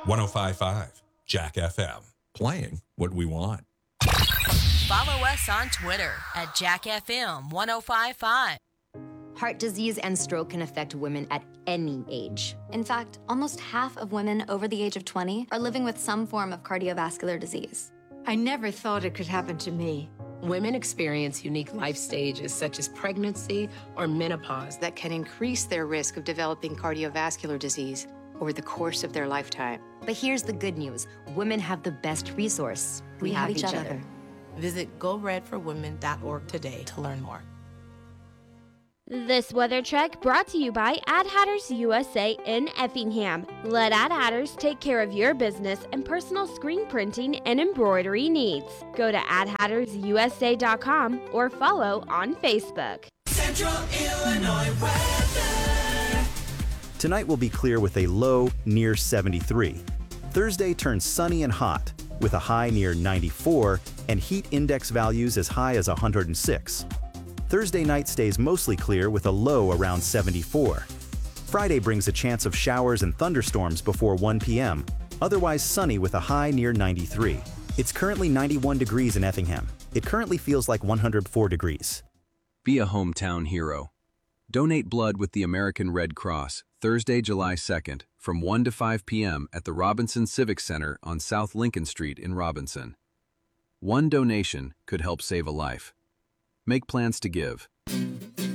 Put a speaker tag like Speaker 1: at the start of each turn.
Speaker 1: 1055 Jack FM. Playing what we want.
Speaker 2: Follow us on Twitter at JackFM1055.
Speaker 3: Heart disease and stroke can affect women at any age.
Speaker 4: In fact, almost half of women over the age of 20 are living with some form of cardiovascular disease.
Speaker 5: I never thought it could happen to me.
Speaker 6: Women experience unique life stages such as pregnancy or menopause that can increase their risk of developing cardiovascular disease over the course of their lifetime.
Speaker 3: But here's the good news. Women have the best resource.
Speaker 4: We have each other.
Speaker 6: Visit GoRedForWomen.org today to learn more.
Speaker 7: This weather check brought to you by Ad Hatters USA in Effingham. Let Ad Hatters take care of your business and personal screen printing and embroidery needs. Go to adhattersusa.com or follow on Facebook.
Speaker 8: Central Illinois weather.
Speaker 9: Tonight will be clear with a low near 73. Thursday turns sunny and hot with a high near 94 and heat index values as high as 106. Thursday night stays mostly clear with a low around 74. Friday brings a chance of showers and thunderstorms before 1 p.m., otherwise sunny with a high near 93. It's currently 91 degrees in Effingham. It currently feels like 104 degrees.
Speaker 10: Be a hometown hero. Donate blood with the American Red Cross, Thursday, July 2nd, from 1 to 5 p.m. at the Robinson Civic Center on South Lincoln Street in Robinson. One donation could help save a life. Make plans to give.